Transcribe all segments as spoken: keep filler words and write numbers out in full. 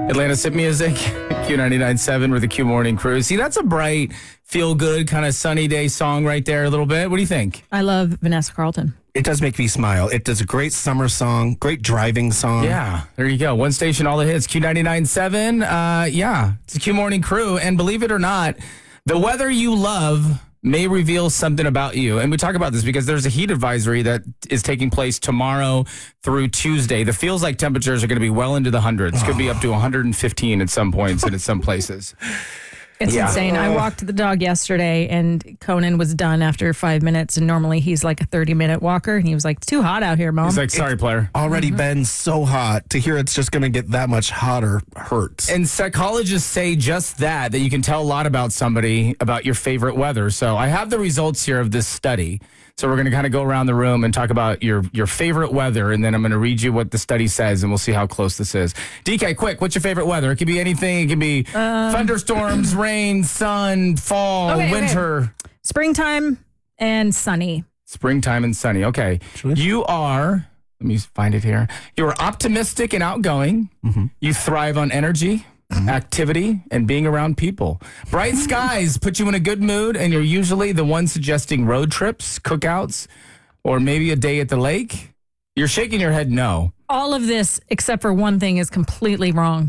Atlanta's hit music, Q ninety-nine point seven with the Q Morning Crew. See, that's a bright, feel-good, kind of sunny day song right there a little bit. What do you think? I love Vanessa Carlton. It does make me smile. It does a great summer song, great driving song. Yeah, there you go. One station, all the hits, Q ninety-nine point seven. Uh, yeah, it's the Q Morning Crew. And believe it or not, the weather you love may reveal something about you. And we talk about this because there's a heat advisory that is taking place tomorrow through Tuesday. The feels like temperatures are going to be well into the hundreds. Could be up to one hundred fifteen at some points and at some places. It's Yeah. insane. I walked the dog yesterday, and Conan was done after five minutes. And normally he's like a thirty-minute walker. And he was like, it's too hot out here, Mom. He's like, sorry, player. Already Mm-hmm. been so hot. To hear it's just going to get that much hotter hurts. And psychologists say just that, that you can tell a lot about somebody, about your favorite weather. So I have the results here of this study. So we're going to kind of go around the room and talk about your, your favorite weather, and then I'm going to read you what the study says, and we'll see how close this is. D K, quick, what's your favorite weather? It could be anything. It could be Um, thunderstorms, rain, sun, fall, Okay, okay. winter, Springtime and sunny. springtime, and sunny. Okay. You are, let me find it here. You are optimistic and outgoing. You thrive on energy, activity, and being around people. Bright skies put you in a good mood, and you're usually the one suggesting road trips, cookouts, or maybe a day at the lake. You're shaking your head no. All of this, except for one thing, is completely wrong.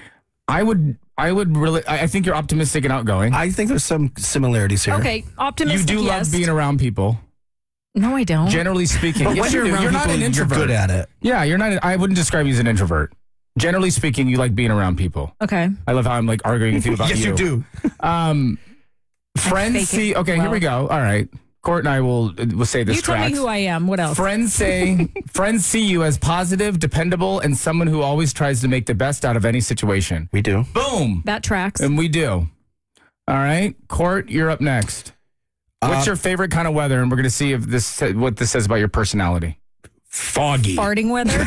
I would I would really I I think you're optimistic and outgoing. I think there's some similarities here. Okay, You optimistic, do yes. love being around people. No, I don't. Generally speaking. But Yes, when you you're do. around You're not people, an introvert. you're good at it. Yeah, you're not I wouldn't describe you as an introvert. Generally speaking, you like being around people. Okay. I love how I'm like arguing with you about Yes, you. you do. Um, friends fake it see. Okay, here well. we go. All right, Court and I will will say this. You tell me tracks. who I am. What else? Friends say friends see you as positive, dependable, and someone who always tries to make the best out of any situation. We do. Boom, That tracks. and we do. All right, Court, you're up next. What's Uh, your favorite kind of weather? And we're going to see if this what this says about your personality. Foggy. Farting weather.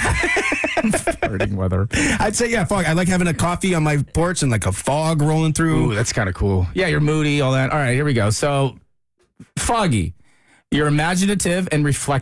Farting weather. I'd say, yeah, fog. I like having a coffee on my porch and like a fog rolling through. Ooh, that's kind of cool. Yeah, you're moody, all that. All right, here we go. So, foggy. You're imaginative and reflective.